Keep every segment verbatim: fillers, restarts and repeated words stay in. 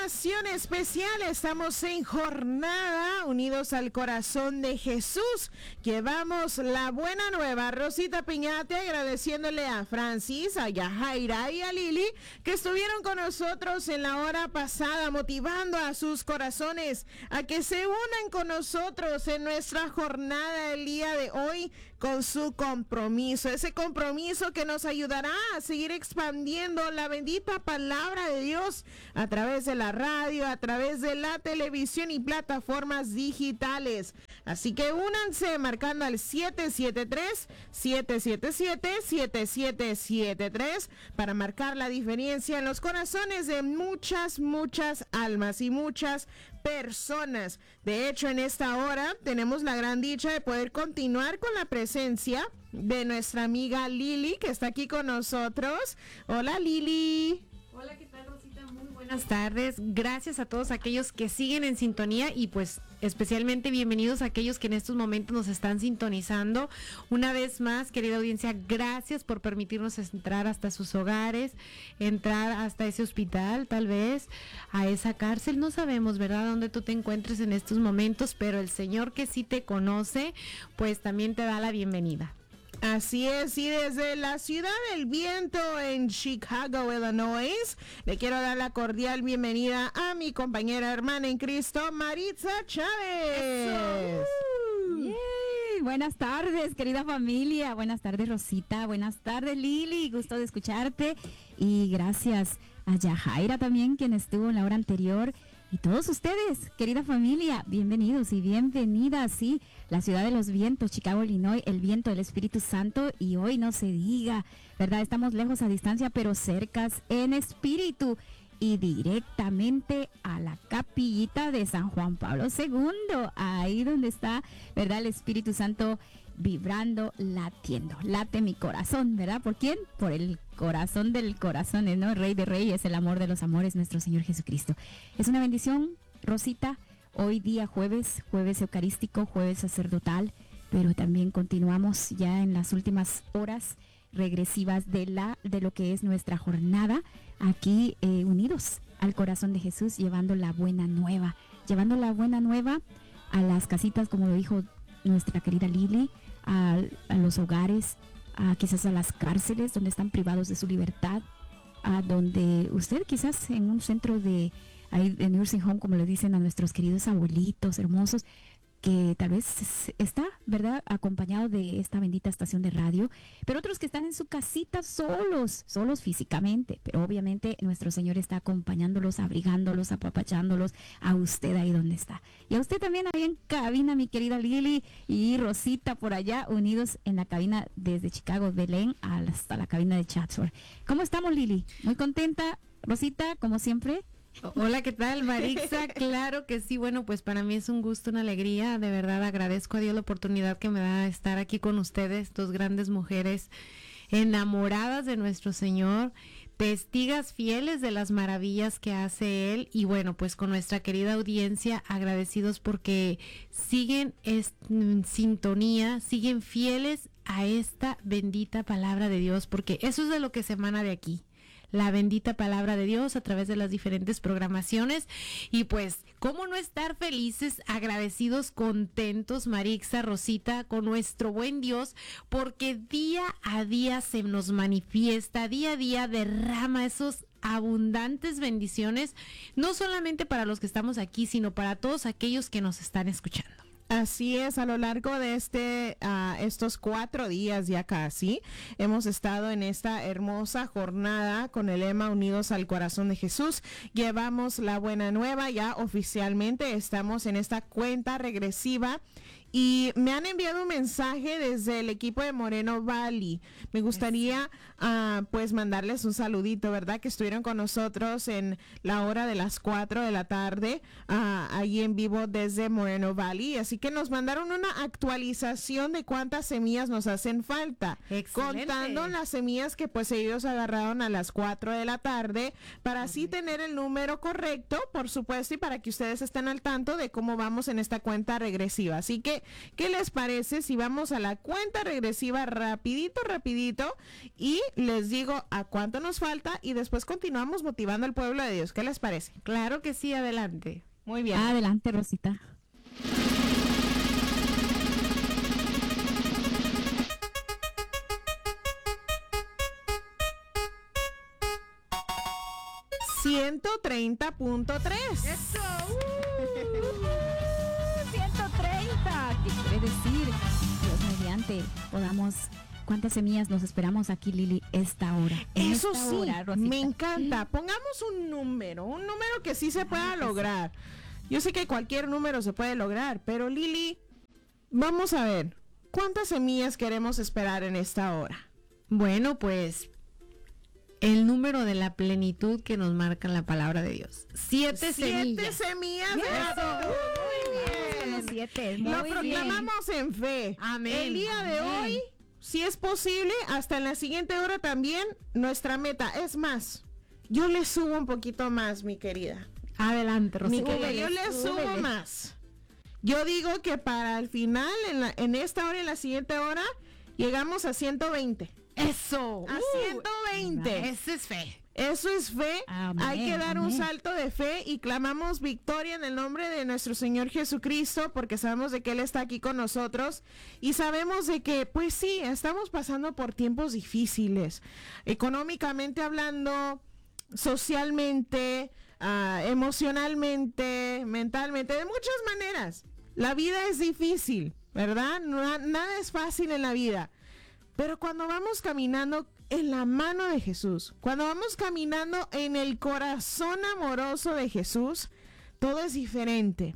programación especial. Estamos en jornada unidos al corazón de Jesús. Llevamos la buena nueva. Rosita Piñate agradeciéndole a Francis, a Yajaira y a Lili que estuvieron con nosotros en la hora pasada, motivando a sus corazones a que se unan con nosotros en nuestra jornada el día de hoy con su compromiso. Ese compromiso que nos ayudará a seguir expandiendo la bendita palabra de Dios a través de la radio, a través de la televisión y plataformas digitales. Así que únanse marcando al siete siete tres, siete siete siete, siete siete siete tres para marcar la diferencia en los corazones de muchas, muchas almas y muchas personas. De hecho, en esta hora tenemos la gran dicha de poder continuar con la presencia de nuestra amiga Lili, que está aquí con nosotros. Hola, Lili. Hola, ¿qué tal, Rosita? Muy buenas tardes. Gracias a todos aquellos que siguen en sintonía y pues especialmente bienvenidos a aquellos que en estos momentos nos están sintonizando. Una vez más, querida audiencia, gracias por permitirnos entrar hasta sus hogares, entrar hasta ese hospital, tal vez, a esa cárcel. No sabemos, ¿verdad?, dónde tú te encuentres en estos momentos, pero el Señor que sí te conoce, pues también te da la bienvenida. Así es, y desde la Ciudad del Viento en Chicago, Illinois, le quiero dar la cordial bienvenida a mi compañera hermana en Cristo, Maritza Chávez. Yay. Buenas tardes, querida familia. Buenas tardes, Rosita. Buenas tardes, Lili. Gusto de escucharte. Y gracias a Yajaira también, quien estuvo en la hora anterior. Y todos ustedes, querida familia, bienvenidos y bienvenidas, sí, la ciudad de los vientos, Chicago, Illinois, el viento del Espíritu Santo, y hoy no se diga, ¿verdad? Estamos lejos a distancia, pero cercas en espíritu, y directamente a la capillita de San Juan Pablo segundo, ahí donde está, ¿verdad?, el Espíritu Santo vibrando, latiendo, late mi corazón, ¿verdad? ¿Por quién? Por el corazón del corazón, ¿no? El Rey de Reyes, el amor de los amores, nuestro Señor Jesucristo. Es una bendición, Rosita, hoy día jueves, jueves eucarístico, jueves sacerdotal, pero también continuamos ya en las últimas horas regresivas de la de lo que es nuestra jornada aquí eh, unidos al corazón de Jesús, llevando la buena nueva, llevando la buena nueva a las casitas, como lo dijo nuestra querida Lili, a, a los hogares, a quizás a las cárceles donde están privados de su libertad, a donde usted quizás en un centro de, ahí, de nursing home, como le dicen a nuestros queridos abuelitos hermosos, que tal vez está, ¿verdad?, acompañado de esta bendita estación de radio, pero otros que están en su casita solos, solos físicamente, pero obviamente nuestro Señor está acompañándolos, abrigándolos, apapachándolos a usted ahí donde está. Y a usted también ahí en cabina, mi querida Lili y Rosita por allá, unidos en la cabina desde Chicago, Belén, hasta la cabina de Chatsworth. ¿Cómo estamos, Lili? Muy contenta, Rosita, como siempre. Hola, ¿qué tal, Maritza? Claro que sí, bueno, pues para mí es un gusto, una alegría, de verdad agradezco a Dios la oportunidad que me da de estar aquí con ustedes, dos grandes mujeres enamoradas de nuestro Señor, testigas fieles de las maravillas que hace Él, y bueno, pues con nuestra querida audiencia, agradecidos porque siguen en sintonía, siguen fieles a esta bendita palabra de Dios, porque eso es de lo que se emana de aquí, la bendita palabra de Dios a través de las diferentes programaciones. Y pues, ¿cómo no estar felices, agradecidos, contentos, Maritza, Rosita, con nuestro buen Dios? Porque día a día se nos manifiesta, día a día derrama esos abundantes bendiciones, no solamente para los que estamos aquí, sino para todos aquellos que nos están escuchando. Así es, a lo largo de este uh, estos cuatro días ya casi, hemos estado en esta hermosa jornada con el lema Unidos al Corazón de Jesús. Llevamos la buena nueva, ya oficialmente estamos en esta cuenta regresiva. Y me han enviado un mensaje desde el equipo de Moreno Valley. Me gustaría uh, pues mandarles un saludito, ¿verdad? Que estuvieron con nosotros en la hora de las cuatro de la tarde, uh, ahí en vivo desde Moreno Valley. Así que nos mandaron una actualización de cuántas semillas nos hacen falta. Excelente. Contando las semillas que pues ellos agarraron a las cuatro de la tarde, para así uh-huh. tener el número correcto, por supuesto, y para que ustedes estén al tanto de cómo vamos en esta cuenta regresiva. Así que ¿qué les parece si vamos a la cuenta regresiva rapidito, rapidito y les digo a cuánto nos falta y después continuamos motivando al pueblo de Dios? ¿Qué les parece? Claro que sí, adelante. Muy bien. Adelante, Rosita. ciento treinta punto tres. ¡Eso! Uh, ciento treinta. ¿Qué quiere decir? Dios mediante podamos... ¿Cuántas semillas nos esperamos aquí, Lili, esta hora? Eso esta sí, hora, me encanta. Pongamos un número, un número que sí se pueda lograr. Yo sé que cualquier número se puede lograr, pero Lili, vamos a ver, ¿cuántas semillas queremos esperar en esta hora? Bueno, pues el número de la plenitud que nos marca en la palabra de Dios. Siete, Siete semillas. semillas. de Eso. gratitud. Muy bien. Los siete. Lo Muy proclamamos en fe. Amén. El día de Amén. hoy, si es posible, hasta en la siguiente hora también, nuestra meta. Es más, yo le subo un poquito más, mi querida. Adelante, Mi Rosita. querida, yo le subo súbele. más. Yo digo que para el final, en, la, en esta hora y en la siguiente hora, llegamos a ciento veinte. Eso. A Uh, ciento veinte. Esa es fe. Eso es fe. Amén, Hay que dar un amén. salto de fe y clamamos victoria en el nombre de nuestro Señor Jesucristo, porque sabemos de que Él está aquí con nosotros y sabemos de que, pues sí, estamos pasando por tiempos difíciles, económicamente hablando, socialmente, ah, emocionalmente, mentalmente, de muchas maneras. La vida es difícil, ¿verdad? No- nada es fácil en la vida. Pero cuando vamos caminando en la mano de Jesús, cuando vamos caminando en el corazón amoroso de Jesús, todo es diferente.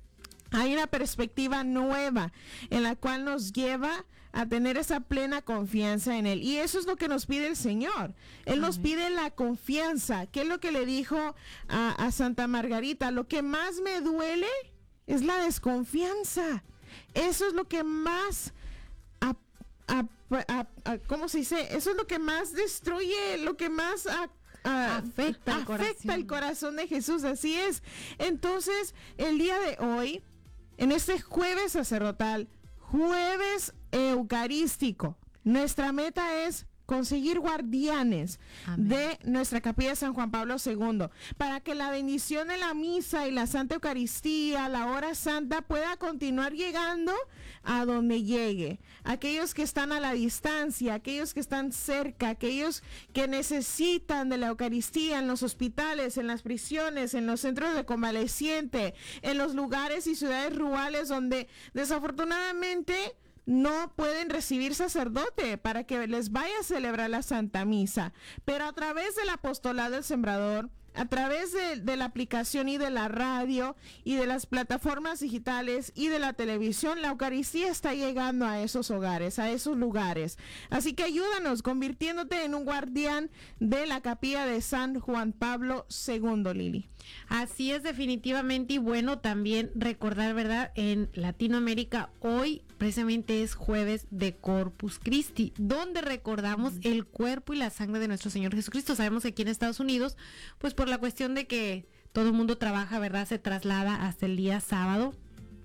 Hay una perspectiva nueva en la cual nos lleva a tener esa plena confianza en Él. Y eso es lo que nos pide el Señor. Él nos pide la confianza. ¿Qué es lo que le dijo a, a Santa Margarita? Lo que más me duele es la desconfianza. Eso es lo que más... a- a- a- a- ¿cómo se dice? Eso es lo que más destruye, lo que más a- a- Afecta el afecta corazón. el corazón de Jesús. Así es. Entonces, el día de hoy, en este jueves sacerdotal, jueves eucarístico, nuestra meta es conseguir guardianes Amén. de nuestra capilla de San Juan Pablo segundo, para que la bendición de la misa y la Santa Eucaristía, la hora santa, pueda continuar llegando a donde llegue. Aquellos que están a la distancia, aquellos que están cerca, aquellos que necesitan de la Eucaristía en los hospitales, en las prisiones, en los centros de convaleciente, en los lugares y ciudades rurales donde desafortunadamente no pueden recibir sacerdote para que les vaya a celebrar la Santa Misa. Pero a través del apostolado del Sembrador, a través de, de la aplicación y de la radio y de las plataformas digitales y de la televisión, la Eucaristía está llegando a esos hogares, a esos lugares. Así que ayúdanos convirtiéndote en un guardián de la capilla de San Juan Pablo segundo, Lili. Así es, definitivamente. Y bueno, también recordar, ¿verdad? En Latinoamérica hoy precisamente es jueves de Corpus Christi, donde recordamos el cuerpo y la sangre de nuestro Señor Jesucristo. Sabemos que aquí en Estados Unidos, pues por la cuestión de que todo el mundo trabaja, ¿verdad? Se traslada hasta el día sábado.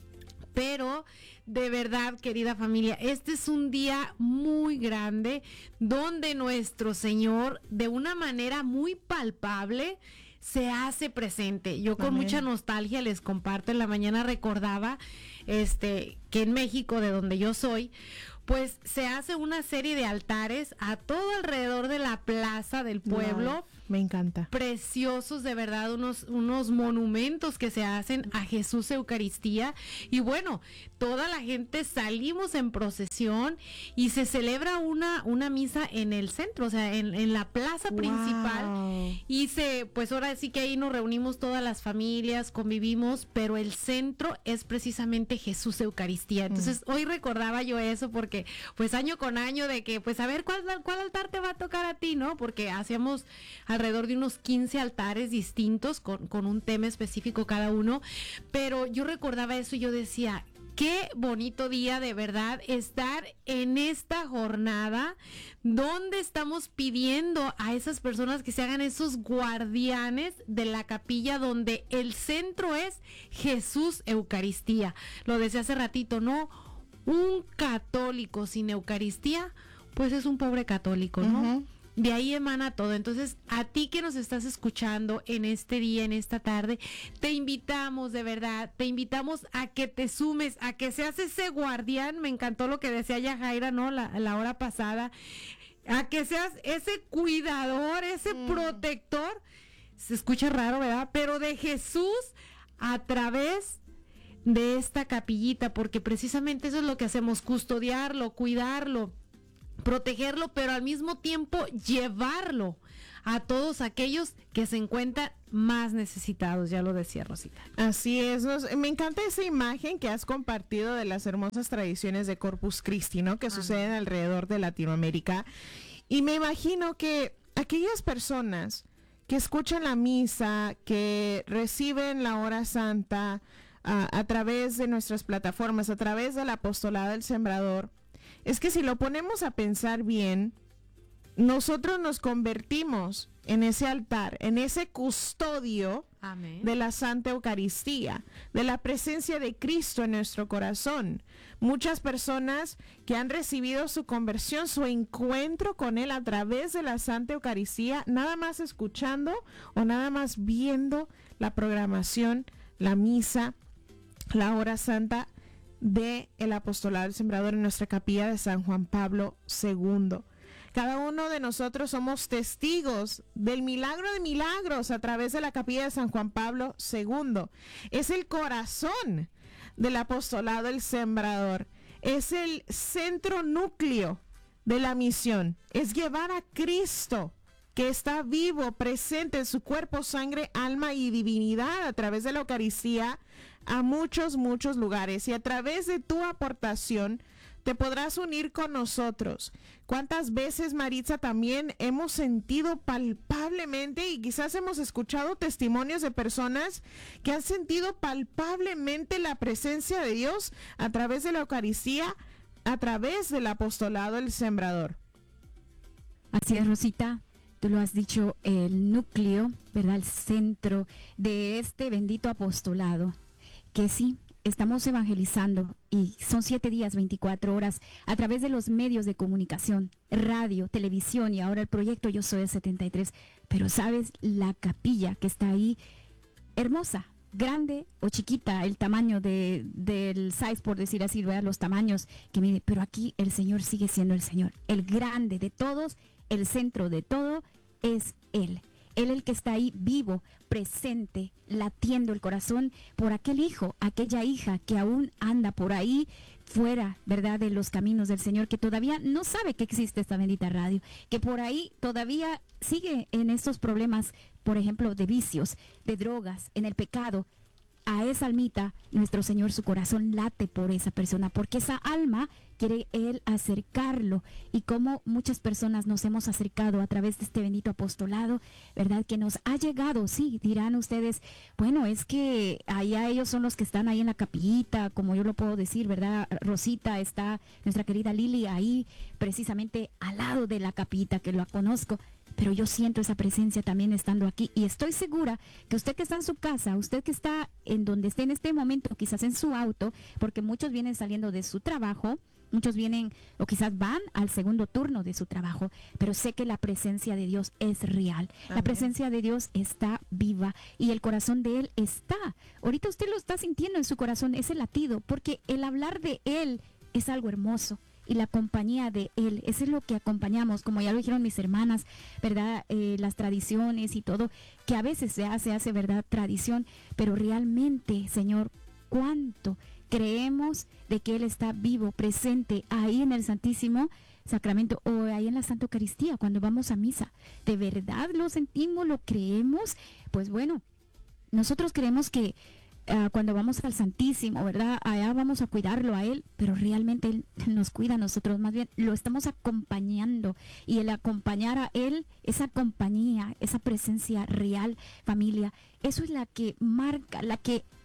Pero de verdad, querida familia, este es un día muy grande donde nuestro Señor, de una manera muy palpable, se hace presente. Yo con Amén. mucha nostalgia les comparto, en la mañana recordaba este que en México, de donde yo soy, pues se hace una serie de altares a todo alrededor de la plaza del pueblo. Wow, me encanta. Preciosos, de verdad, unos, unos monumentos que se hacen a Jesús Eucaristía. Y bueno, toda la gente salimos en procesión y se celebra una, una misa en el centro, o sea, en, en la plaza principal. Wow. Y se, pues ahora sí que ahí nos reunimos todas las familias, convivimos, pero el centro es precisamente Jesús Eucaristía. Entonces, hoy recordaba yo eso porque, pues año con año, de que, pues a ver, ¿cuál, cuál altar te va a tocar a ti, no? Porque hacíamos alrededor de unos quince altares distintos con, con un tema específico cada uno, pero yo recordaba eso y yo decía, qué bonito día de verdad estar en esta jornada donde estamos pidiendo a esas personas que se hagan esos guardianes de la capilla, donde el centro es Jesús Eucaristía. Lo decía hace ratito, ¿no? Un católico sin Eucaristía, pues es un pobre católico, ¿no? Uh-huh. De ahí emana todo. Entonces, a ti que nos estás escuchando en este día, en esta tarde, te invitamos de verdad, te invitamos a que te sumes, a que seas ese guardián. Me encantó lo que decía Yajaira, ¿no? La, la hora pasada. A que seas ese cuidador, ese mm. protector. Se escucha raro, ¿verdad? Pero de Jesús a través de esta capillita, porque precisamente eso es lo que hacemos, custodiarlo, cuidarlo, protegerlo, pero al mismo tiempo llevarlo a todos aquellos que se encuentran más necesitados, ya lo decía Rosita. Así es, nos, me encanta esa imagen que has compartido de las hermosas tradiciones de Corpus Christi, ¿no? Que ah. suceden alrededor de Latinoamérica, y me imagino que aquellas personas que escuchan la misa, que reciben la hora santa a, a través de nuestras plataformas, a través del apostolado del Sembrador, es que si lo ponemos a pensar bien, nosotros nos convertimos en ese altar, en ese custodio Amén. De la Santa Eucaristía, de la presencia de Cristo en nuestro corazón. Muchas personas que han recibido su conversión, su encuentro con Él a través de la Santa Eucaristía, nada más escuchando o nada más viendo la programación, la misa, la hora santa de el apostolado del Sembrador en nuestra capilla de San Juan Pablo segundo. Cada uno de nosotros somos testigos del milagro de milagros a través de la capilla de San Juan Pablo segundo. Es el corazón del apostolado del Sembrador. Es el centro núcleo de la misión. Es llevar a Cristo, que está vivo, presente en su cuerpo, sangre, alma y divinidad a través de la Eucaristía, a muchos, muchos lugares, y a través de tu aportación te podrás unir con nosotros. ¿Cuántas veces, Maritza, también hemos sentido palpablemente, y quizás hemos escuchado testimonios de personas que han sentido palpablemente la presencia de Dios a través de la Eucaristía, a través del apostolado del Sembrador? Así es, Rosita. Tú lo has dicho, el núcleo, ¿verdad? El centro de este bendito apostolado, que sí, estamos evangelizando, y son siete días, veinticuatro horas, a través de los medios de comunicación, radio, televisión, y ahora el proyecto Yo Soy el setenta y tres. Pero sabes, la capilla que está ahí, hermosa, grande o chiquita, el tamaño de, del size, por decir así, ¿verdad? Los tamaños que mide, pero aquí el Señor sigue siendo el Señor, el grande de todos, el centro de todo es Él. Él el que está ahí vivo, presente, latiendo el corazón por aquel hijo, aquella hija que aún anda por ahí fuera, ¿verdad?, de los caminos del Señor, que todavía no sabe que existe esta bendita radio, que por ahí todavía sigue en estos problemas, por ejemplo, de vicios, de drogas, en el pecado. A esa almita, nuestro Señor, su corazón late por esa persona, porque esa alma quiere Él acercarlo, y como muchas personas nos hemos acercado a través de este bendito apostolado, ¿verdad? Que nos ha llegado, sí, dirán ustedes, bueno, es que allá ellos son los que están ahí en la capillita, como yo lo puedo decir, ¿verdad? Rosita, está nuestra querida Lili ahí, precisamente al lado de la capillita, que lo conozco, pero yo siento esa presencia también estando aquí, y estoy segura que usted que está en su casa, usted que está en donde esté en este momento, quizás en su auto, porque muchos vienen saliendo de su trabajo, muchos vienen o quizás van al segundo turno de su trabajo, pero sé que la presencia de Dios es real. Amén. La presencia de Dios está viva y el corazón de Él está. Ahorita usted lo está sintiendo en su corazón, ese latido, porque el hablar de Él es algo hermoso. Y la compañía de Él, eso es lo que acompañamos, como ya lo dijeron mis hermanas, ¿verdad? Eh, las tradiciones y todo, que a veces se hace, hace, ¿verdad? Tradición, pero realmente, Señor, ¿cuánto creemos de que Él está vivo, presente ahí en el Santísimo Sacramento o ahí en la Santa Eucaristía cuando vamos a misa? ¿De verdad lo sentimos, lo creemos? Pues bueno, nosotros creemos que Uh, cuando vamos al Santísimo, ¿verdad? Allá vamos a cuidarlo a Él, pero realmente Él nos cuida a nosotros, más bien lo estamos acompañando, y el acompañar a Él, esa compañía, esa presencia real, familia, eso es la que marca, la que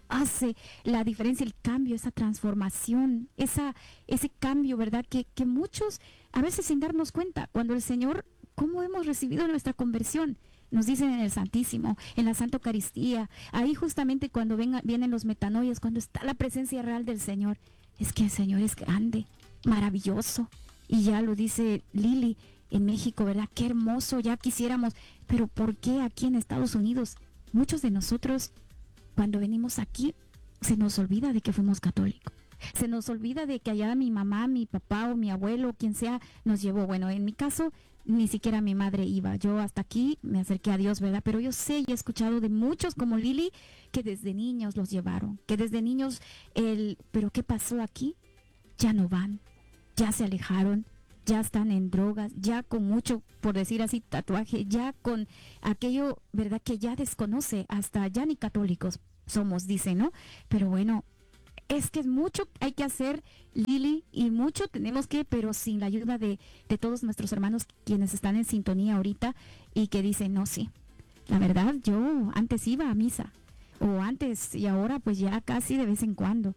hace la diferencia, el cambio, esa transformación, esa, ese cambio, ¿verdad? Que, que muchos, a veces sin darnos cuenta, cuando el Señor, ¿cómo hemos recibido nuestra conversión? Nos dicen en el Santísimo, en la Santa Eucaristía, ahí justamente cuando venga, vienen los metanoias, cuando está la presencia real del Señor, es que el Señor es grande, maravilloso, y ya lo dice Lili, en México, ¿verdad? Qué hermoso, ya quisiéramos, pero ¿por qué aquí en Estados Unidos? Muchos de nosotros, cuando venimos aquí, se nos olvida de que fuimos católicos. Se nos olvida de que allá mi mamá, mi papá o mi abuelo, quien sea, nos llevó. Bueno, en mi caso, ni siquiera mi madre iba. Yo hasta aquí me acerqué a Dios, ¿verdad? Pero yo sé y he escuchado de muchos como Lili que desde niños los llevaron. Que desde niños, el, ¿pero qué pasó aquí? Ya no van, ya se alejaron, ya están en drogas, ya con mucho, por decir así, tatuaje, ya con aquello, ¿verdad? Que ya desconoce, hasta ya ni católicos somos, dice, ¿no? Pero bueno, es que es mucho hay que hacer, Lili, y mucho tenemos que, pero sin la ayuda de, de todos nuestros hermanos quienes están en sintonía ahorita y que dicen, no, sí, la verdad, yo antes iba a misa, o antes, y ahora pues ya casi de vez en cuando,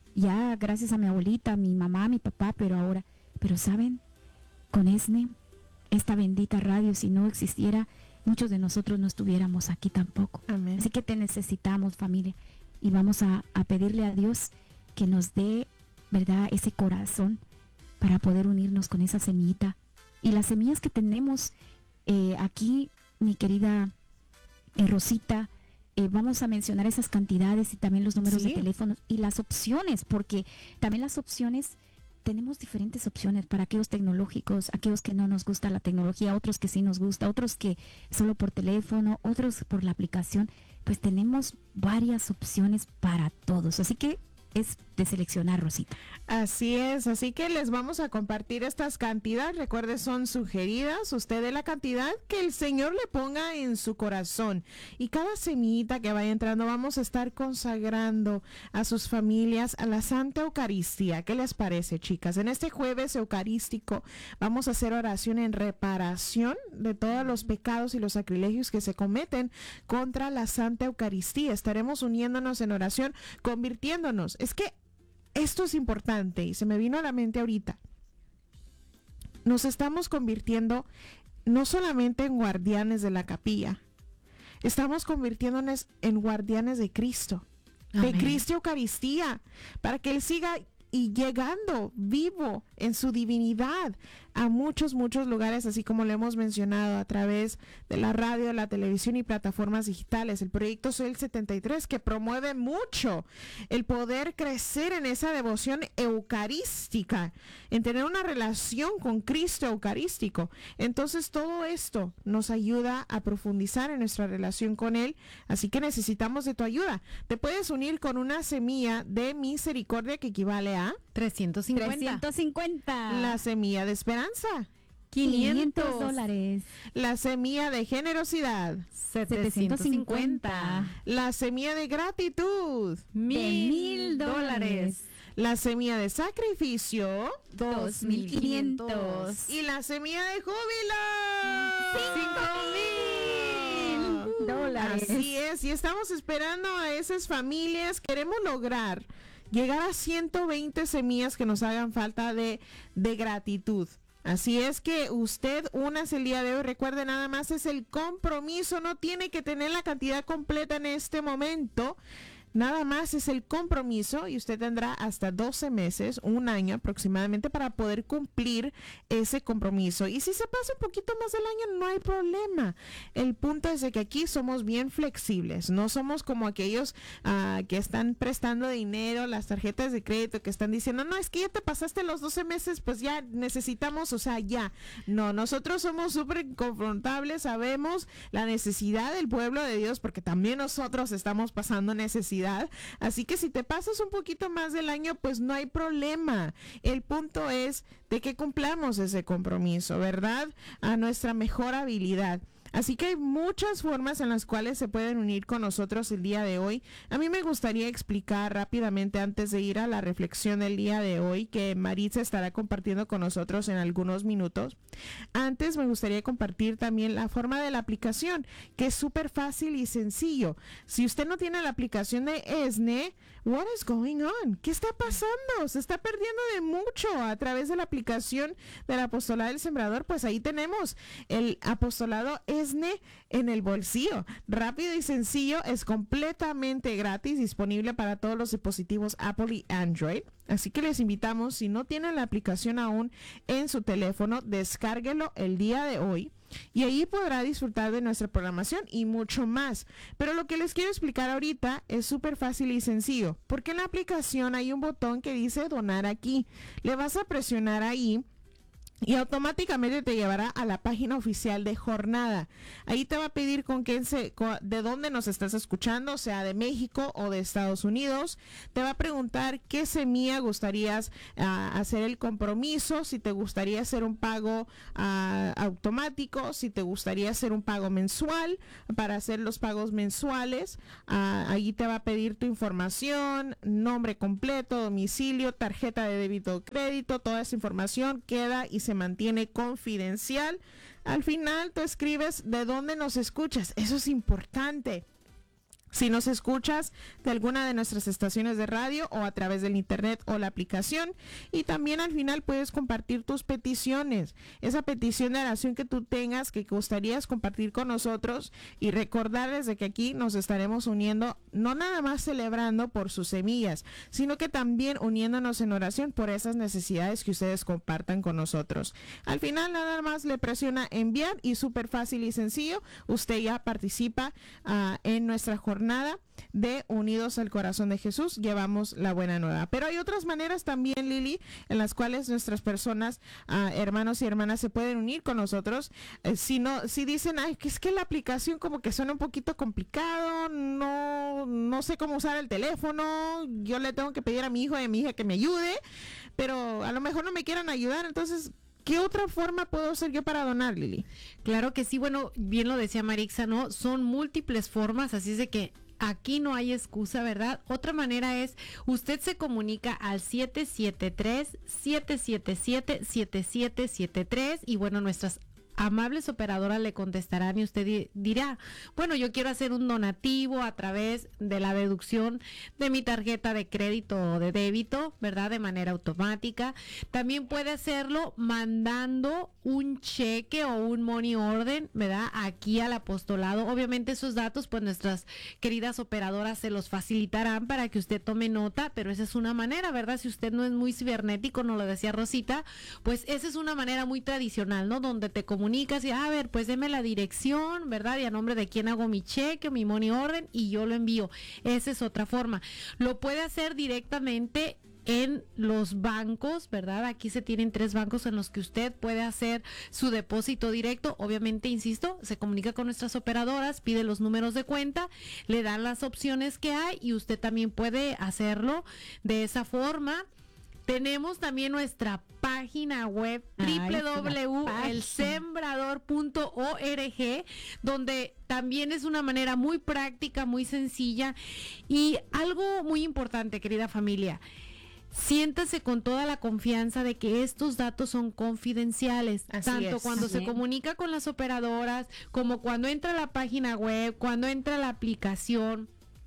ya gracias a mi abuelita, mi mamá, mi papá, pero ahora, pero ¿saben? Con ESNE, esta bendita radio, si no existiera, muchos de nosotros no estuviéramos aquí tampoco. Amén. Así que te necesitamos, familia, y vamos a, a pedirle a Dios que nos dé, ¿verdad?, ese corazón para poder unirnos con esa semillita. Y las semillas que tenemos eh, aquí, mi querida eh, Rosita, eh, vamos a mencionar esas cantidades y también los números Sí. de teléfonos y las opciones, porque también las opciones, tenemos diferentes opciones para aquellos tecnológicos, aquellos que no nos gusta la tecnología, otros que sí nos gusta, otros que solo por teléfono, otros por la aplicación, pues tenemos varias opciones para todos. Así que es de seleccionar, Rosita. Así es, así que les vamos a compartir estas cantidades. Recuerde, son sugeridas. Usted de la cantidad que el Señor le ponga en su corazón. Y cada semillita que vaya entrando, vamos a estar consagrando a sus familias a la Santa Eucaristía. ¿Qué les parece, chicas? En este jueves eucarístico vamos a hacer oración en reparación de todos los pecados y los sacrilegios que se cometen contra la Santa Eucaristía. Estaremos uniéndonos en oración, convirtiéndonos. Es que esto es importante y se me vino a la mente ahorita. Nos estamos convirtiendo no solamente en guardianes de la capilla, estamos convirtiéndonos en guardianes de Cristo, Amén. de Cristo Eucaristía, para que Él siga y llegando vivo en su divinidad a muchos, muchos lugares, así como lo hemos mencionado a través de la radio, la televisión y plataformas digitales. El proyecto Soy el setenta y tres, que promueve mucho el poder crecer en esa devoción eucarística, en tener una relación con Cristo eucarístico. Entonces todo esto nos ayuda a profundizar en nuestra relación con Él, así que necesitamos de tu ayuda. Te puedes unir con una semilla de misericordia que equivale a trescientos cincuenta. trescientos cincuenta. la semilla de esperanza, quinientos dólares. la semilla de generosidad, setecientos cincuenta. la semilla de gratitud, Mil dólares. la semilla de sacrificio Dos mil quinientos. y la semilla de júbilo. Cinco mil dólares. Así es, y estamos esperando a esas familias. Queremos lograr llegar a ciento veinte semillas que nos hagan falta de, de gratitud. Así es que usted únase el día de hoy. Recuerde, nada más es el compromiso, no tiene que tener la cantidad completa en este momento. Nada más es el compromiso y usted tendrá hasta doce meses, un año aproximadamente, para poder cumplir ese compromiso. Y si se pasa un poquito más del año, no hay problema. El punto es de que aquí somos bien flexibles. No somos como aquellos uh, que están prestando dinero, las tarjetas de crédito, que están diciendo, no, es que ya te pasaste los doce meses, pues ya necesitamos, o sea, ya. No, nosotros somos súper confrontables, sabemos la necesidad del pueblo de Dios, porque también nosotros estamos pasando necesidad. Así que si te pasas un poquito más del año, pues no hay problema. El punto es de que cumplamos ese compromiso, ¿verdad? A nuestra mejor habilidad. Así que hay muchas formas en las cuales se pueden unir con nosotros el día de hoy. A mí me gustaría explicar rápidamente antes de ir a la reflexión del día de hoy que Maritza estará compartiendo con nosotros en algunos minutos. Antes me gustaría compartir también la forma de la aplicación, que es súper fácil y sencillo. Si usted no tiene la aplicación de E S N E, what is going on? ¿Qué está pasando? Se está perdiendo de mucho a través de la aplicación del Apostolado del Sembrador. Pues ahí tenemos el Apostolado E S N E en el bolsillo. Rápido y sencillo, es completamente gratis, disponible para todos los dispositivos Apple y Android. Así que les invitamos, si no tienen la aplicación aún en su teléfono, descárguelo el día de hoy. Y ahí podrá disfrutar de nuestra programación y mucho más. Pero lo que les quiero explicar ahorita es súper fácil y sencillo, porque en la aplicación hay un botón que dice donar aquí. Le vas a presionar ahí y automáticamente te llevará a la página oficial de Jornada. Ahí te va a pedir con quién se, con, de dónde nos estás escuchando, sea de México o de Estados Unidos. Te va a preguntar qué semilla gustarías uh, hacer el compromiso, si te gustaría hacer un pago uh, automático, si te gustaría hacer un pago mensual. Para hacer los pagos mensuales, uh, ahí te va a pedir tu información, nombre completo, domicilio, tarjeta de débito o crédito. Toda esa información queda y se se mantiene confidencial. Al final tú escribes de dónde nos escuchas. Eso es importante. Si nos escuchas de alguna de nuestras estaciones de radio o a través del internet o la aplicación, y también al final puedes compartir tus peticiones, esa petición de oración que tú tengas que gustarías compartir con nosotros, y recordarles de que aquí nos estaremos uniendo, no nada más celebrando por sus semillas, sino que también uniéndonos en oración por esas necesidades que ustedes compartan con nosotros. Al final nada más le presiona enviar y súper fácil y sencillo, usted ya participa uh, en nuestra jornada Nada de Unidos al Corazón de Jesús, llevamos la buena nueva. Pero hay otras maneras también, Lili, en las cuales nuestras personas, uh, hermanos y hermanas, se pueden unir con nosotros. Eh, si no, si dicen, ay, que es que la aplicación como que suena un poquito complicado, no, no sé cómo usar el teléfono, yo le tengo que pedir a mi hijo y a mi hija que me ayude, pero a lo mejor no me quieran ayudar, entonces ¿qué otra forma puedo hacer yo para donar, Lili? Claro que sí, bueno, bien lo decía Marixa, ¿no? Son múltiples formas, así es de que aquí no hay excusa, ¿verdad? Otra manera es, usted se comunica al siete siete tres, siete siete siete, siete siete siete tres y bueno, nuestras amables operadoras le contestarán y usted di- dirá, bueno, yo quiero hacer un donativo a través de la deducción de mi tarjeta de crédito o de débito, ¿verdad? De manera automática. También puede hacerlo mandando un cheque o un money order, ¿verdad? Aquí al apostolado. Obviamente esos datos, pues nuestras queridas operadoras se los facilitarán para que usted tome nota, pero esa es una manera, ¿verdad? Si usted no es muy cibernético, no lo decía Rosita, pues esa es una manera muy tradicional, ¿no? Donde te comunicas y, a ver, pues deme la dirección, ¿verdad? Y a nombre de quién hago mi cheque o mi money order y yo lo envío. Esa es otra forma. Lo puede hacer directamente en los bancos, ¿verdad? Aquí se tienen tres bancos en los que usted puede hacer su depósito directo. Obviamente, insisto, se comunica con nuestras operadoras, pide los números de cuenta, le dan las opciones que hay y usted también puede hacerlo de esa forma. Tenemos también nuestra página web doble u doble u doble u punto el sembrador punto org, donde también es una manera muy práctica, muy sencilla. Y algo muy importante, querida familia, siéntase con toda la confianza de que estos datos son confidenciales, Así tanto es. cuando Así se es. comunica con las operadoras, como cuando entra a la página web, cuando entra a la aplicación.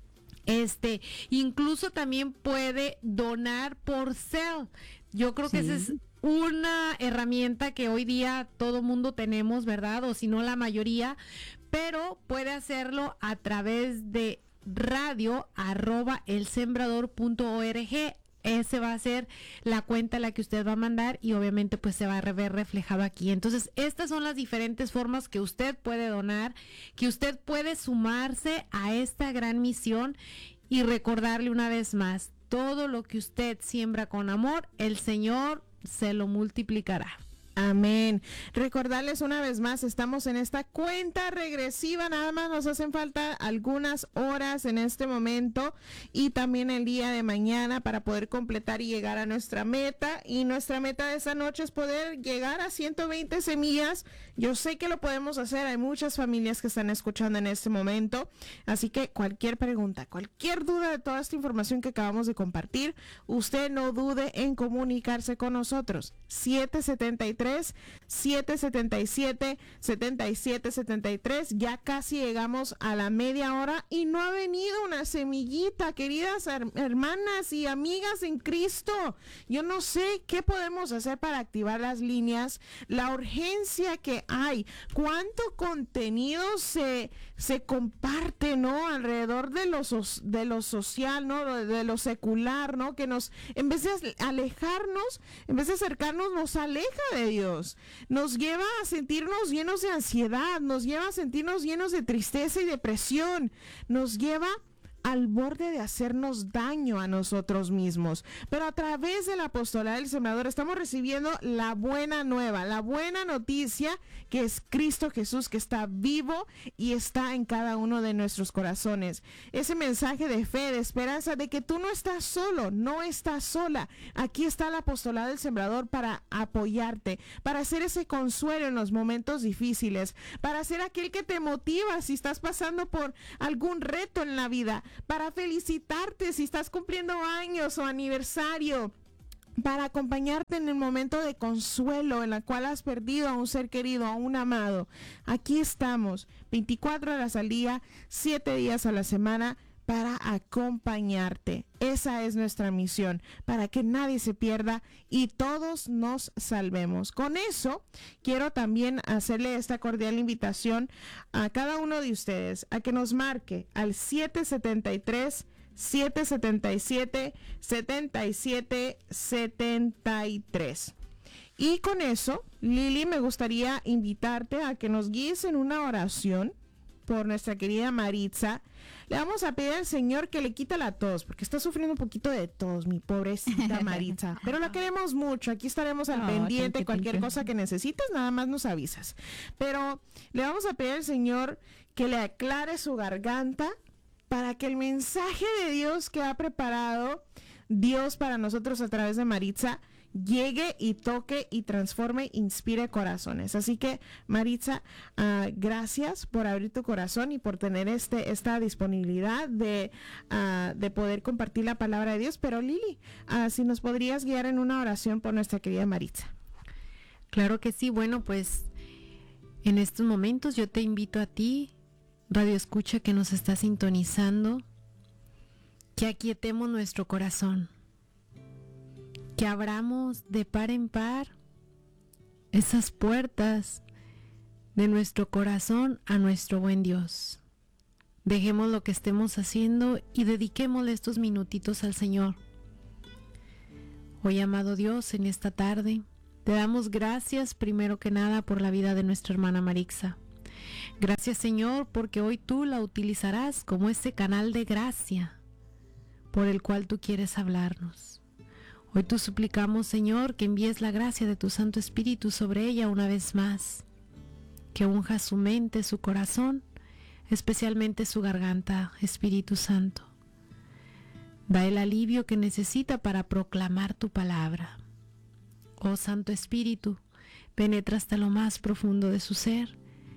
Este, incluso también puede donar por Zelle. Yo creo que Sí. esa es una herramienta que hoy día todo mundo tenemos, ¿verdad? O si no la mayoría, pero puede hacerlo a través de radio arroba el sembrador punto org. Ese va a ser la cuenta a la que usted va a mandar y obviamente pues se va a ver reflejado aquí. Entonces, estas son las diferentes formas que usted puede donar, que usted puede sumarse a esta gran misión y recordarle una vez más, todo lo que usted siembra con amor, el Señor se lo multiplicará. Amén. Recordarles una vez más, estamos en esta cuenta regresiva, nada más nos hacen falta algunas horas en este momento y también el día de mañana para poder completar y llegar a nuestra meta. Y nuestra meta de esta noche es poder llegar a ciento veinte semillas. Yo sé que lo podemos hacer, hay muchas familias que están escuchando en este momento, así que cualquier pregunta, cualquier duda de toda esta información que acabamos de compartir, usted no dude en comunicarse con nosotros. siete siete tres, siete siete siete, siete siete siete tres. Ya casi llegamos a la media hora y no ha venido una semillita, queridas her- hermanas y amigas en Cristo. Yo no sé qué podemos hacer para activar las líneas, la urgencia que hay, cuánto contenido se, se comparte, ¿no? Alrededor de lo, so- de lo social, ¿no? De, de lo secular, ¿no? Que nos, en vez de alejarnos, en vez de acercarnos, nos aleja de Dios, nos lleva a sentirnos llenos de ansiedad, nos lleva a sentirnos llenos de tristeza y depresión, nos lleva al borde de hacernos daño a nosotros mismos. Pero a través del apostolado del sembrador estamos recibiendo la buena nueva, la buena noticia, que es Cristo Jesús, que está vivo y está en cada uno de nuestros corazones. Ese mensaje de fe, de esperanza, de que tú no estás solo, no estás sola. Aquí está el apostolado del sembrador para apoyarte, para hacer ese consuelo en los momentos difíciles, para ser aquel que te motiva si estás pasando por algún reto en la vida, para felicitarte si estás cumpliendo años o aniversario, para acompañarte en el momento de consuelo en la cual has perdido a un ser querido, a un amado. Aquí estamos, veinticuatro horas al día, siete días a la semana, para acompañarte. Esa es nuestra misión, para que nadie se pierda y todos nos salvemos. Con eso, quiero también hacerle esta cordial invitación a cada uno de ustedes a que nos marque al siete siete tres, siete siete siete, siete siete siete tres. Y con eso, Lili, me gustaría invitarte a que nos guíes en una oración por nuestra querida Maritza. Le vamos a pedir al Señor que le quite la tos, porque está sufriendo un poquito de tos, mi pobrecita Maritza. Pero la queremos mucho, aquí estaremos al Oh, pendiente, thank you, cualquier thank you. cosa que necesites, nada más nos avisas. Pero le vamos a pedir al Señor que le aclare su garganta para que el mensaje de Dios que ha preparado Dios para nosotros a través de Maritza llegue y toque y transforme, inspire corazones. Así que, Maritza, uh, gracias por abrir tu corazón y por tener este esta disponibilidad de, uh, de poder compartir la palabra de Dios. Pero Lili, uh, si nos podrías guiar en una oración por nuestra querida Maritza. Claro que sí. Bueno, pues en estos momentos yo te invito a ti, Radio Escucha, que nos está sintonizando, que aquietemos nuestro corazón, que abramos de par en par esas puertas de nuestro corazón a nuestro buen Dios. Dejemos lo que estemos haciendo y dediquémosle estos minutitos al Señor. Hoy, amado Dios, en esta tarde, te damos gracias primero que nada por la vida de nuestra hermana Maritza. Gracias, Señor, porque hoy tú la utilizarás como ese canal de gracia por el cual tú quieres hablarnos. Hoy tú suplicamos, Señor, que envíes la gracia de tu Santo Espíritu sobre ella una vez más, que unja su mente, su corazón, especialmente su garganta, Espíritu Santo. Da el alivio que necesita para proclamar tu palabra. Oh Santo Espíritu, penetra hasta lo más profundo de su ser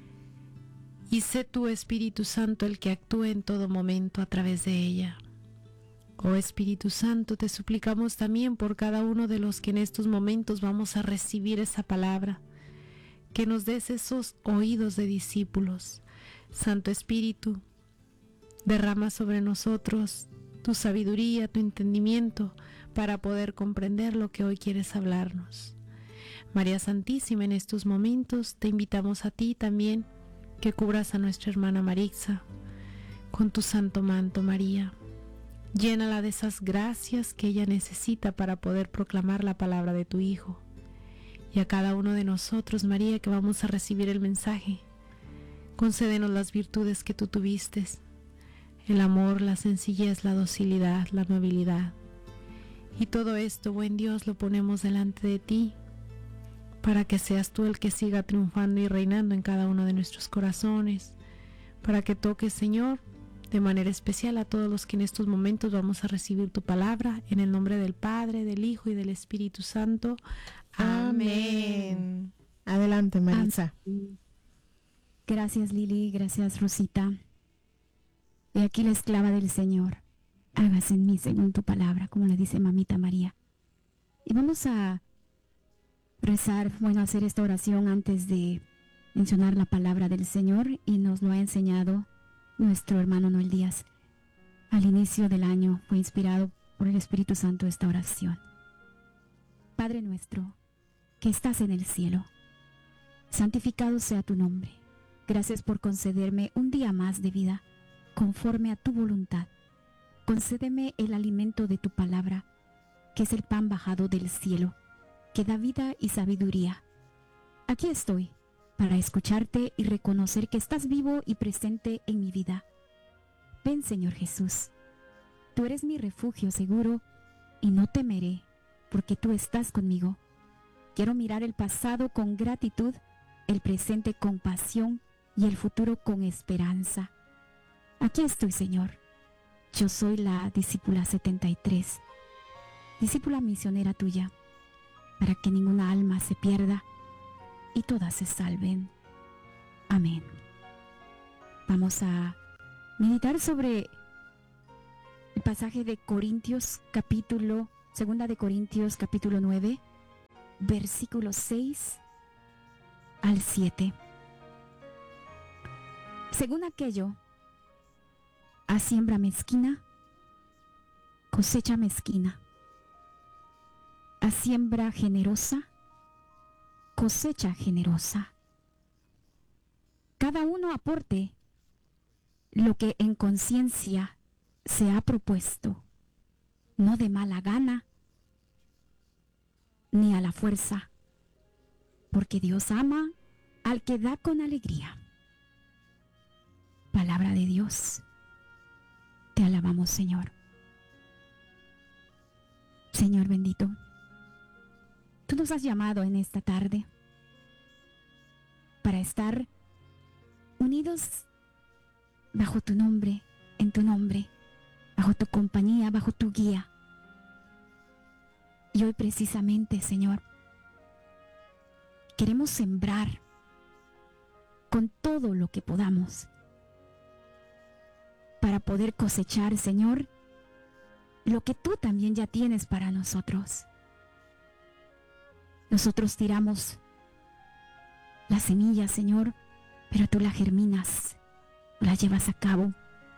y sé tu Espíritu Santo el que actúe en todo momento a través de ella. Oh Espíritu Santo, te suplicamos también por cada uno de los que en estos momentos vamos a recibir esa palabra, que nos des esos oídos de discípulos. Santo Espíritu, derrama sobre nosotros tu sabiduría, tu entendimiento, para poder comprender lo que hoy quieres hablarnos. María Santísima, en estos momentos te invitamos a ti también, que cubras a nuestra hermana Maritza con tu santo manto, María. Llénala de esas gracias que ella necesita para poder proclamar la palabra de tu Hijo. Y a cada uno de nosotros, María, que vamos a recibir el mensaje, concédenos las virtudes que tú tuviste: el amor, la sencillez, la docilidad, la amabilidad. Y todo esto, buen Dios, lo ponemos delante de ti, para que seas tú el que siga triunfando y reinando en cada uno de nuestros corazones, para que toques, Señor, de manera especial a todos los que en estos momentos vamos a recibir tu palabra, en el nombre del Padre, del Hijo y del Espíritu Santo. Amén. Amén. Adelante, Maritza. Amén. Gracias, Lili, gracias, Rosita. He aquí la esclava del Señor. Hágase en mí según tu palabra, como le dice mamita María. Y vamos a rezar, bueno, hacer esta oración antes de mencionar la palabra del Señor, y nos lo ha enseñado nuestro hermano Noel Díaz. Al inicio del año fue inspirado por el Espíritu Santo esta oración. Padre nuestro, que estás en el cielo, santificado sea tu nombre. Gracias por concederme un día más de vida, conforme a tu voluntad. Concédeme el alimento de tu palabra, que es el pan bajado del cielo, que da vida y sabiduría. Aquí estoy, para escucharte y reconocer que estás vivo y presente en mi vida. Ven, Señor Jesús. Tú eres mi refugio seguro y no temeré, porque tú estás conmigo. Quiero mirar el pasado con gratitud, el presente con pasión y el futuro con esperanza. Aquí estoy, Señor. Yo soy la discípula setenta y tres, discípula misionera tuya, para que ninguna alma se pierda y todas se salven. Amén. Vamos a meditar sobre el pasaje de Corintios capítulo, segunda de Corintios capítulo nueve, versículos seis al siete. Según aquello, a siembra mezquina, cosecha mezquina. A siembra generosa, cosecha generosa. Cada uno aporte lo que en conciencia se ha propuesto, no de mala gana, ni a la fuerza, porque Dios ama al que da con alegría. Palabra de Dios. Te alabamos, Señor. Señor bendito, tú nos has llamado en esta tarde para estar unidos bajo tu nombre, en tu nombre, bajo tu compañía, bajo tu guía. Y hoy precisamente, Señor, queremos sembrar con todo lo que podamos para poder cosechar, Señor, lo que tú también ya tienes para nosotros. Nosotros tiramos la semilla, Señor, pero tú la germinas, la llevas a cabo.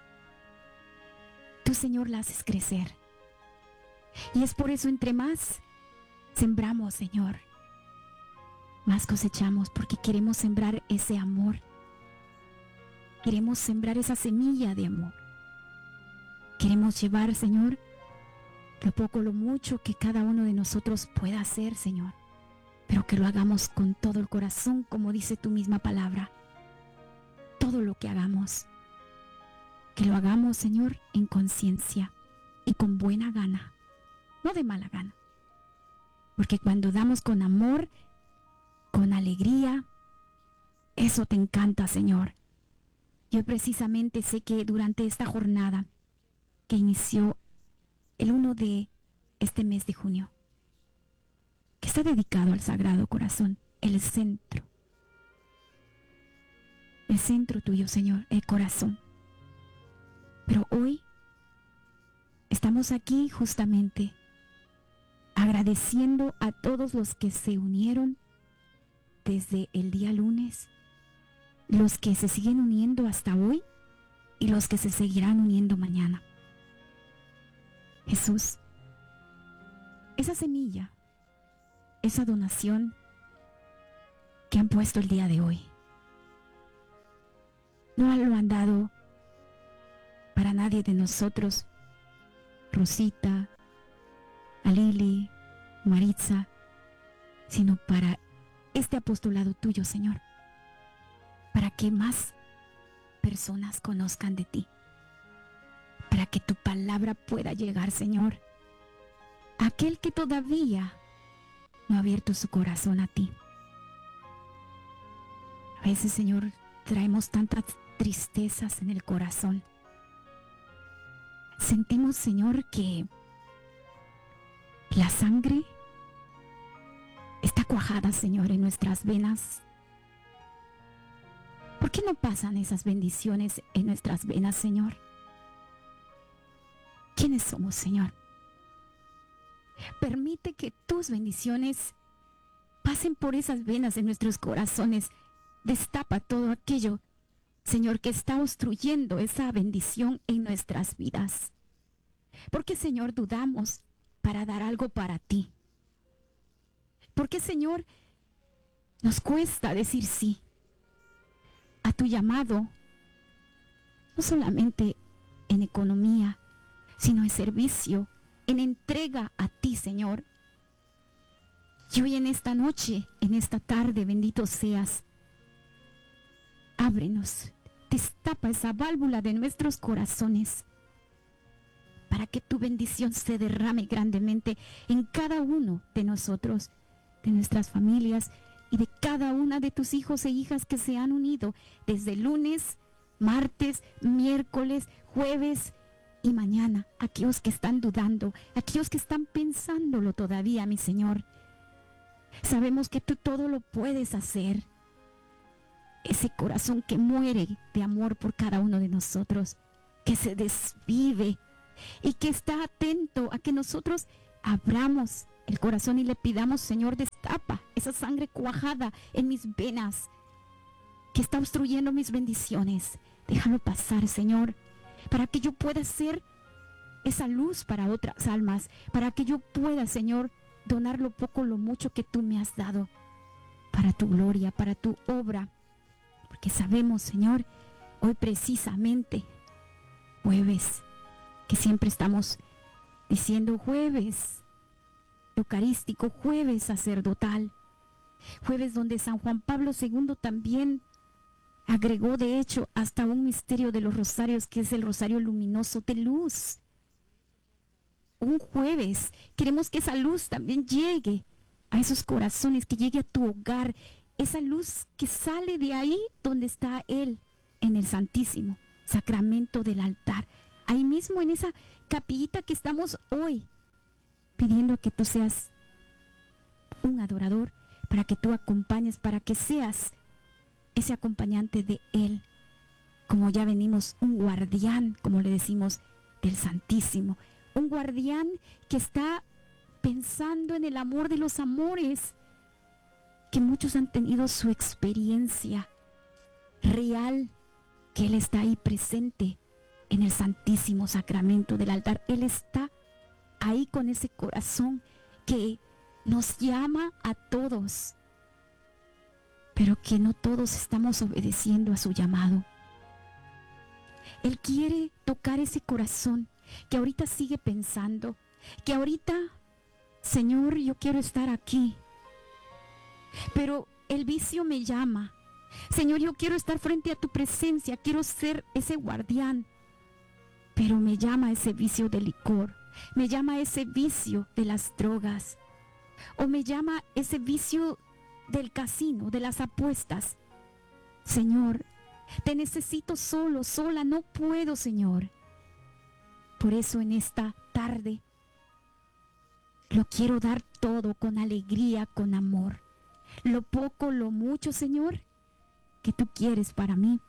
Tú, Señor, la haces crecer. Y es por eso, entre más sembramos, Señor, más cosechamos, porque queremos sembrar ese amor. Queremos sembrar esa semilla de amor. Queremos llevar, Señor, lo poco, lo mucho que cada uno de nosotros pueda hacer, Señor, pero que lo hagamos con todo el corazón, como dice tu misma palabra. Todo lo que hagamos, que lo hagamos, Señor, en conciencia y con buena gana, no de mala gana. Porque cuando damos con amor, con alegría, eso te encanta, Señor. Yo precisamente sé que durante esta jornada que inició el uno de este mes de junio, que está dedicado al Sagrado Corazón, el centro, el centro tuyo, Señor, el corazón. Pero hoy estamos aquí justamente agradeciendo a todos los que se unieron desde el día lunes, los que se siguen uniendo hasta hoy y los que se seguirán uniendo mañana. Jesús, esa semilla, esa donación que han puesto el día de hoy, no lo han dado para nadie de nosotros, Rosita, a Lili, Maritza, sino para este apostolado tuyo, Señor, para que más personas conozcan de ti, para que tu palabra pueda llegar, Señor, a aquel que todavía no ha abierto su corazón a ti. A veces, Señor, traemos tantas tristezas en el corazón. Sentimos, Señor, que la sangre está cuajada, Señor, en nuestras venas. ¿Por qué no pasan esas bendiciones en nuestras venas, Señor? ¿Quiénes somos, Señor? Permite que tus bendiciones pasen por esas venas en nuestros corazones. Destapa todo aquello, Señor, que está obstruyendo esa bendición en nuestras vidas. Porque, Señor, dudamos para dar algo para ti. Porque, Señor, nos cuesta decir sí a tu llamado, no solamente en economía, sino en servicio, en entrega a ti, Señor. Y hoy en esta noche, en esta tarde, bendito seas. Ábrenos, destapa esa válvula de nuestros corazones para que tu bendición se derrame grandemente en cada uno de nosotros, de nuestras familias y de cada una de tus hijos e hijas que se han unido desde lunes, martes, miércoles, jueves y mañana. Aquellos que están dudando, aquellos que están pensándolo todavía, mi Señor. Sabemos que tú todo lo puedes hacer. Ese corazón que muere de amor por cada uno de nosotros, que se desvive y que está atento a que nosotros abramos el corazón y le pidamos, Señor, destapa esa sangre cuajada en mis venas que está obstruyendo mis bendiciones. Déjalo pasar, Señor, para que yo pueda ser esa luz para otras almas, para que yo pueda, Señor, donar lo poco, lo mucho que tú me has dado para tu gloria, para tu obra. Porque sabemos, Señor, hoy precisamente, jueves, que siempre estamos diciendo jueves eucarístico, jueves sacerdotal, jueves donde San Juan Pablo segundo también agregó, de hecho, hasta un misterio de los rosarios, que es el rosario luminoso de luz. Un jueves queremos que esa luz también llegue a esos corazones, que llegue a tu hogar, esa luz que sale de ahí donde está Él, en el Santísimo Sacramento del altar, ahí mismo en esa capillita que estamos hoy, pidiendo que tú seas un adorador, para que tú acompañes, para que seas ese acompañante de Él, como ya venimos, un guardián, como le decimos, del Santísimo, un guardián que está pensando en el amor de los amores, que muchos han tenido su experiencia real, que Él está ahí presente en el Santísimo Sacramento del altar. Él está ahí con ese corazón que nos llama a todos, pero que no todos estamos obedeciendo a su llamado. Él quiere tocar ese corazón que ahorita sigue pensando, que ahorita, Señor, yo quiero estar aquí, pero el vicio me llama. Señor, yo quiero estar frente a tu presencia, quiero ser ese guardián, pero me llama ese vicio del licor, me llama ese vicio de las drogas, o me llama ese vicio del casino, de las apuestas. Señor, te necesito solo, sola, no puedo, Señor. Por eso en esta tarde lo quiero dar todo con alegría, con amor. Lo poco, lo mucho, Señor, que tú quieres para mí,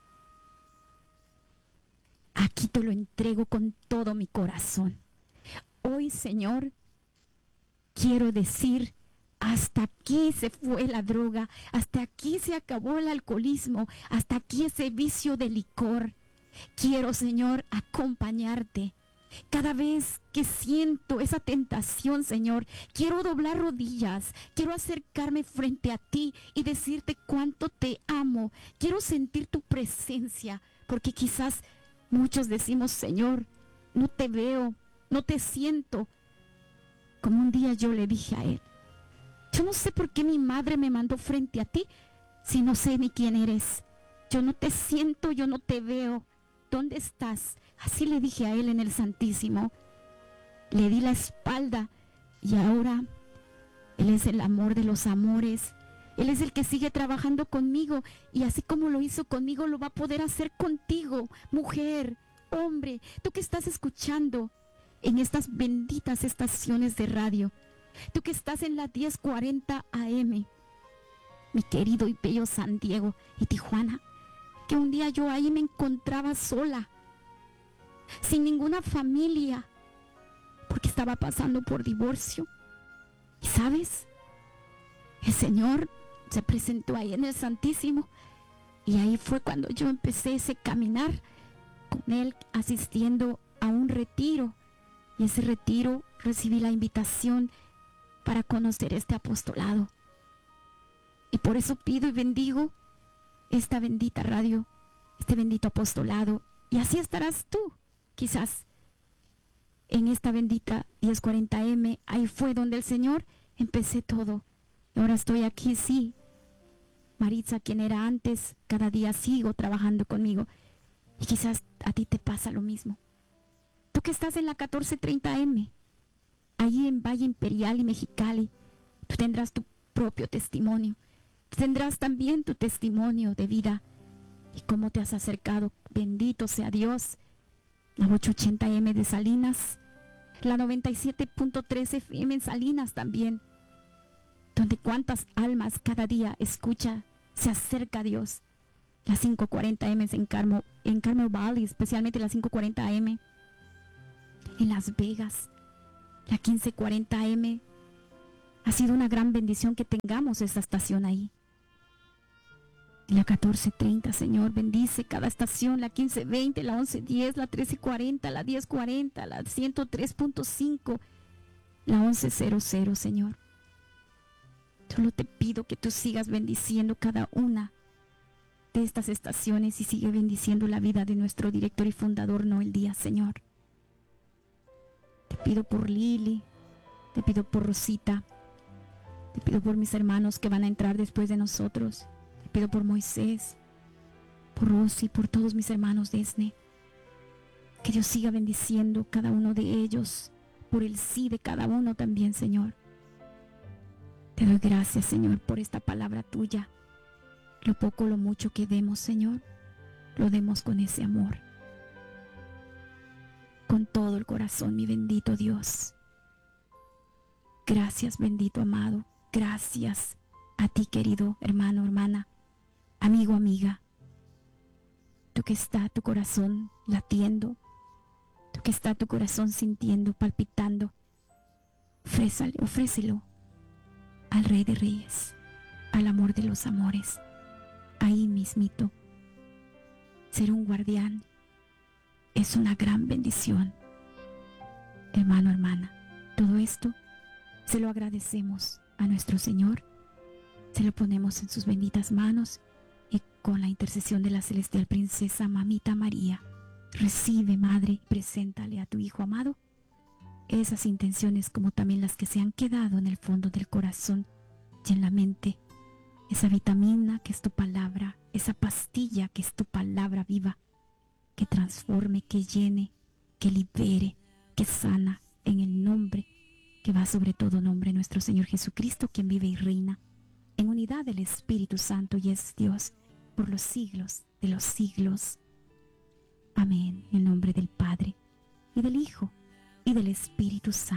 aquí te lo entrego con todo mi corazón. Hoy, Señor, quiero decir, hasta aquí se fue la droga, hasta aquí se acabó el alcoholismo, hasta aquí ese vicio de licor. Quiero, Señor, acompañarte. Cada vez que siento esa tentación, Señor, quiero doblar rodillas, quiero acercarme frente a ti y decirte cuánto te amo. Quiero sentir tu presencia, porque quizás muchos decimos, Señor, no te veo, no te siento. Como un día yo le dije a él, yo no sé por qué mi madre me mandó frente a ti si no sé ni quién eres. Yo no te siento, yo no te veo. ¿Dónde estás? Así le dije a él en el Santísimo. Le di la espalda y ahora Él es el amor de los amores. Él es el que sigue trabajando conmigo, y así como lo hizo conmigo, lo va a poder hacer contigo, mujer, hombre, tú que estás escuchando en estas benditas estaciones de radio, tú que estás en la diez cuarenta A M, mi querido y bello San Diego y Tijuana, que un día yo ahí me encontraba sola, sin ninguna familia, porque estaba pasando por divorcio. Y sabes, el Señor se presentó ahí en el Santísimo, y ahí fue cuando yo empecé ese caminar con Él, asistiendo a un retiro, y ese retiro recibí la invitación para conocer este apostolado. Y por eso pido y bendigo esta bendita radio, este bendito apostolado, y así estarás tú, quizás en esta bendita diez cuarenta A M. Ahí fue donde el Señor empecé todo, y ahora estoy aquí. Sí, Maritza, quien era antes, cada día sigo trabajando conmigo, y quizás a ti te pasa lo mismo. Tú que estás en la catorce treinta A M, allí en Valle Imperial y Mexicali, tú tendrás tu propio testimonio, tendrás también tu testimonio de vida y cómo te has acercado. Bendito sea Dios. La ochocientos ochenta A M de Salinas, la noventa y siete punto tres F M en Salinas también, donde cuántas almas cada día escucha, se acerca a Dios. Las quinientos cuarenta A M en Carmel, en Carmel Valley, especialmente las quinientos cuarenta A M en Las Vegas, la quince cuarenta A M. Ha sido una gran bendición que tengamos esta estación ahí. La catorce treinta, Señor, bendice cada estación, la quince veinte, la once diez, la trece cuarenta, la diez cuarenta, la ciento tres punto cinco, la once cero cero, Señor. Solo te pido que tú sigas bendiciendo cada una de estas estaciones y sigue bendiciendo la vida de nuestro director y fundador Noel Díaz, Señor. Te pido por Lili, te pido por Rosita, te pido por mis hermanos que van a entrar después de nosotros. Te pido por Moisés, por Rosy, por todos mis hermanos de ESNE. Que Dios siga bendiciendo cada uno de ellos, por el sí de cada uno también, Señor. Te doy gracias, Señor, por esta palabra tuya. Lo poco o lo mucho que demos, Señor, lo demos con ese amor. Con todo el corazón, mi bendito Dios. Gracias, bendito amado. Gracias a ti, querido hermano, hermana, amigo, amiga. Tú que está tu corazón latiendo, tú que está tu corazón sintiendo, palpitando, ofrézale, ofrécelo al Rey de Reyes, al amor de los amores. Ahí mismito, ser un guardián es una gran bendición. Hermano, hermana, todo esto se lo agradecemos a nuestro Señor, se lo ponemos en sus benditas manos, y con la intercesión de la celestial princesa Mamita María, recibe, Madre, preséntale a tu Hijo amado esas intenciones, como también las que se han quedado en el fondo del corazón y en la mente. Esa vitamina que es tu palabra, esa pastilla que es tu palabra viva, que transforme, que llene, que libere, que sana, en el nombre que va sobre todo nombre, nuestro Señor Jesucristo, quien vive y reina en unidad del Espíritu Santo y es Dios por los siglos de los siglos. Amén. En el nombre del Padre, y del Hijo, y del Espíritu Santo.